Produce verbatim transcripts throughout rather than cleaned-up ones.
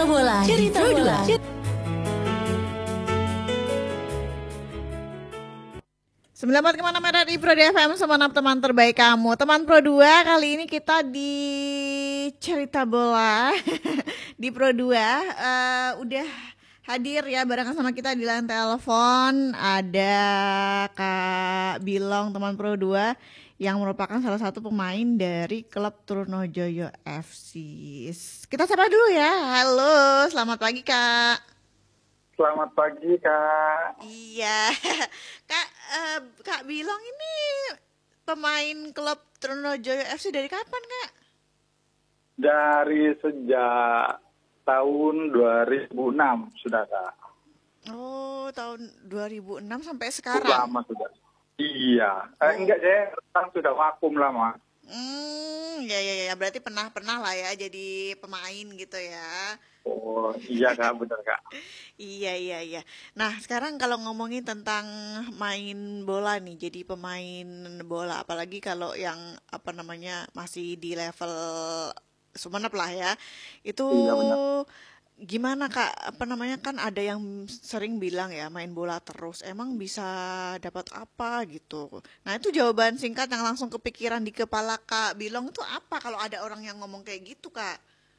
Cerita bola Cerita di Pro dua. sembilan puluh empat koma enam R R I Pro dua F M, semanap teman terbaik kamu. Teman Pro dua, kali ini kita di Cerita Bola di Pro dua uh, udah hadir ya barengan sama kita di line telepon. Ada Kak Bilong, teman Pro dua, yang merupakan salah satu pemain dari klub Trunojoyo F C. Kita sapa dulu ya. Halo, selamat pagi Kak. Selamat pagi Kak. Iya, Kak, uh, Kak Bilong ini pemain klub Trunojoyo F C dari kapan Kak? Dari sejak tahun dua ribu enam sudah Kak. Oh, tahun dua ribu enam sampai sekarang? Lama sudah. Iya, oh. eh, enggak saya sekarang sudah vakum lama. Hmm, ya ya ya, berarti pernah-pernah lah ya jadi pemain gitu ya. Oh iya Kak, benar Kak. Iya iya iya. Nah sekarang kalau ngomongin tentang main bola nih, jadi pemain bola, apalagi kalau yang apa namanya masih di level Sumenep lah ya, itu iya, benar. Gimana Kak? Apa namanya, kan ada yang sering bilang ya main bola terus emang bisa dapat apa gitu. Nah itu jawaban singkat yang langsung kepikiran di kepala Kak Bilong itu apa kalau ada orang yang ngomong kayak gitu Kak?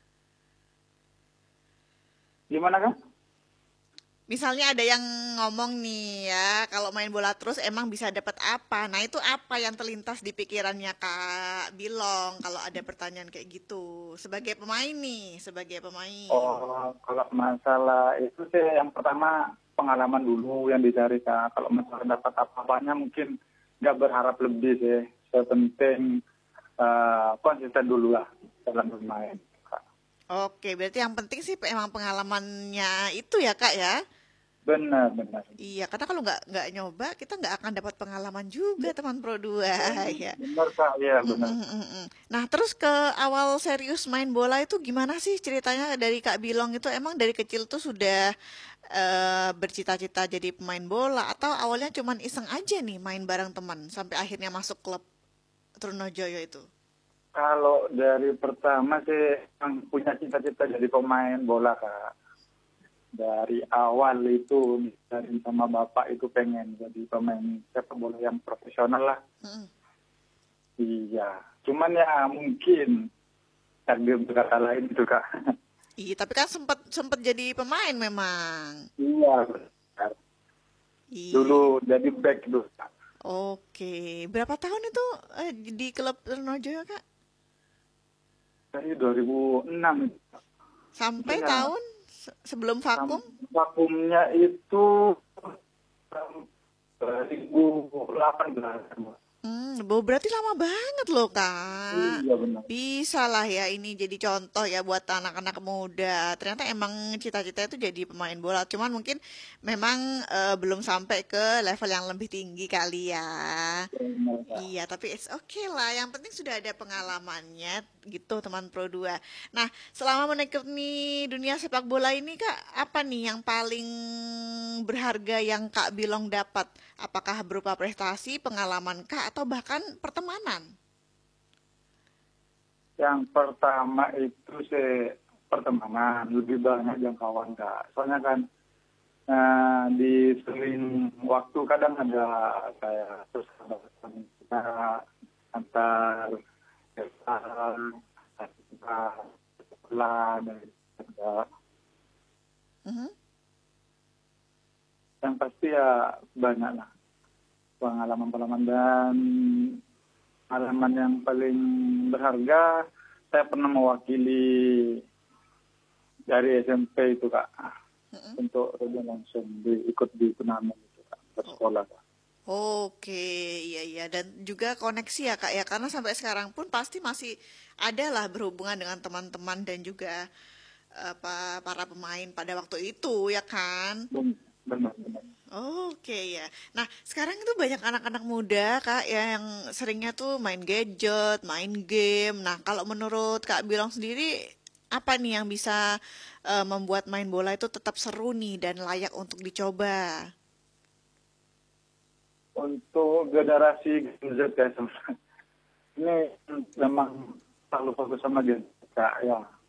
Gimana Kak? Misalnya ada yang ngomong nih ya, kalau main bola terus emang bisa dapat apa? Nah itu apa yang terlintas di pikirannya Kak Bilong kalau ada pertanyaan kayak gitu? Sebagai pemain nih, sebagai pemain. Oh, kalau masalah itu sih yang pertama pengalaman dulu yang dicari Kak. Kalau misalnya dapat apa-apanya mungkin nggak berharap lebih sih. Yang penting uh, konsisten dulu lah dalam bermain. Oke, berarti yang penting sih emang pengalamannya itu ya Kak ya? Benar, benar. Iya, karena kalau nggak nggak nyoba kita nggak akan dapat pengalaman juga teman Pro dua ya. Benar Kak, iya benar. Mm, mm, mm. Nah terus ke awal serius main bola itu gimana sih ceritanya dari Kak Bilong itu? Emang dari kecil tuh sudah uh, bercita-cita jadi pemain bola atau awalnya cuman iseng aja nih main bareng teman sampai akhirnya masuk klub Trunojoyo itu? Kalau dari pertama sih yang punya cita-cita jadi pemain bola Kak. Dari awal itu dari sama bapak itu pengen jadi pemain sepak bola yang profesional lah. Hmm. Iya, cuman ya mungkin takdir berkata lain itu Kak. Iya, tapi kan sempat sempat jadi pemain memang. Iya, benar. Iya. Dulu jadi back dulu Kak. Oke, berapa tahun itu eh, di klub Trunojoyo Kak? Dari dua ribu enam sampai ya. Tahun sebelum vakum? Vakumnya itu dua ribu delapan belas. Hmm, berarti lama banget loh Kak. Iya benar. Bisa lah ya ini jadi contoh ya buat anak-anak muda. Ternyata emang cita-cita itu jadi pemain bola. Cuman mungkin memang uh, belum sampai ke level yang lebih tinggi kali ya. Benar, iya, tapi it's okay lah. Yang penting sudah ada pengalamannya gitu teman Pro dua. Nah, selama menekuni dunia sepak bola ini Kak, apa nih yang paling berharga yang Kak Bilong dapat? Apakah berupa prestasi, pengalaman Kak, atau bahkan pertemanan? Yang pertama itu sih pertemanan, lebih banyak jangkauan Kak. Soalnya kan nah, di seling waktu kadang ada kayak persahabatan kita antar sekolah, sekolah dan juga. Uh-huh. Yang pasti ya banyak lah pengalaman-pengalaman dan pengalaman yang paling berharga saya pernah mewakili dari S M P itu Kak. Uh-huh. Untuk langsung di, ikut di turnamen itu Kak, bersekolah Kak. Oke, iya iya, dan juga koneksi ya Kak ya, karena sampai sekarang pun pasti masih ada lah berhubungan dengan teman-teman dan juga apa para pemain pada waktu itu ya kan? Benar, benar. Oke ya. Nah sekarang itu banyak anak-anak muda Kak ya yang seringnya tuh main gadget, main game. Nah kalau menurut Kak Bilong sendiri apa nih yang bisa uh, membuat main bola itu tetap seru nih dan layak untuk dicoba? Untuk generasi Gen Z ya, ini memang terlalu fokus sama gadget Kak ya.